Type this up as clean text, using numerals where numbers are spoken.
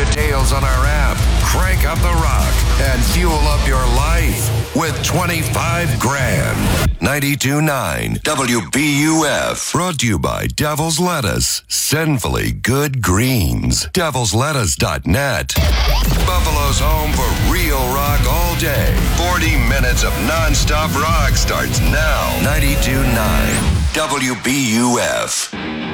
details on our app. Crank up the rock and fuel up your life with 25 grand. 92.9 WBUF. Brought to you by Devil's Lettuce. Sinfully good greens. Devil'sLettuce.net. Buffalo's home for real rock all day. 40 minutes of non-stop rock starts now. 92.9 WBUF.